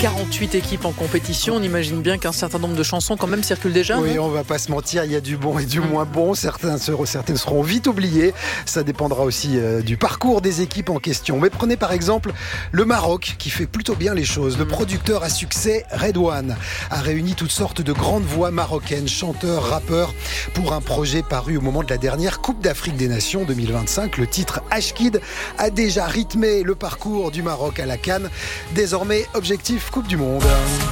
48 équipes en compétition. On imagine bien qu'un certain nombre de chansons quand même circulent déjà. Oui, on va pas se mentir, il y a du bon et du moins bon. Certaines seront vite oubliées. Ça dépendra aussi du parcours des équipes en question. Mais prenez par exemple le Maroc qui fait plutôt bien les choses. Le producteur à succès Redouane a réuni toutes sortes de grandes voix marocaines, chanteurs, rappeurs, pour un projet paru au moment de la dernière Coupe d'Afrique des Nations 2025. Le titre Ashkid a déjà rythmé le parcours du Maroc à la CAN. Désormais, objectif Coupe du Monde.